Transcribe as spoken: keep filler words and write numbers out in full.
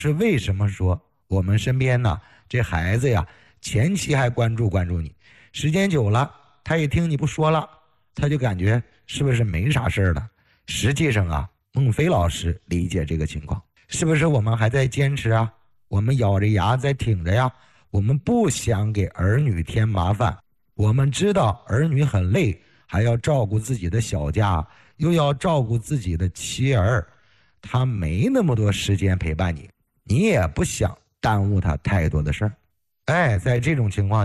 是为什么说我们身边呢，这孩子呀，前期还关注关注你，时间久了，他一听你不说了，他就感觉是不是没啥事儿了？实际上啊，孟非老师理解这个情况，是不是我们还在坚持啊？我们咬着牙在挺着呀，我们不想给儿女添麻烦，我们知道儿女很累，还要照顾自己的小家，又要照顾自己的妻儿，他没那么多时间陪伴你，你也不想耽误他太多的事儿。哎，在这种情况